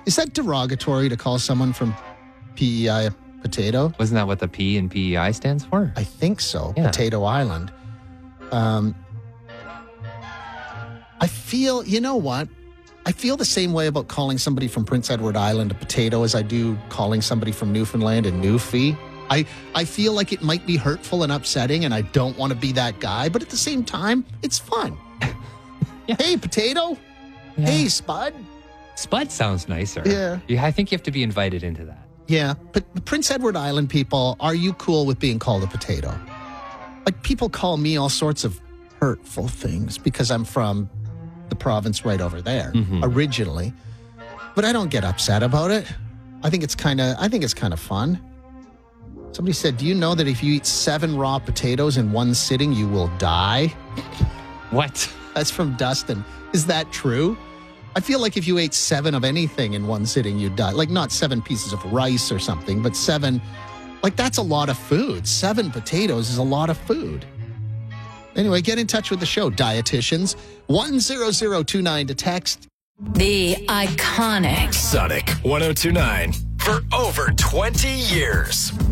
Is that derogatory to call someone from PEI a potato? Wasn't that what the P in PEI stands for? I think so. Yeah. Potato Island. I feel, you know what? I feel the same way about calling somebody from Prince Edward Island a potato as I do calling somebody from Newfoundland a Newfie. I feel like it might be hurtful and upsetting, and I don't want to be that guy, but at the same time, it's fun. Yeah. Hey, potato. Yeah. Hey, Spud. Spud sounds nicer. Yeah. I think you have to be invited into that. Yeah, but the Prince Edward Island people, are you cool with being called a potato? Like, people call me all sorts of hurtful things because I'm from the province right over there originally, but I don't get upset about it. I think it's kind of fun. Somebody said, do you know that if you eat 7 raw potatoes in one sitting, you will die? What? That's from Dustin. Is that true? I feel like if you ate 7 of anything in one sitting, you'd die. Like, not 7 pieces of rice or something, but 7, like, that's a lot of food. 7 potatoes is a lot of food. Anyway, get in touch with the show, dietitians. 10029 to text. The iconic Sonic 1029 for over 20 years.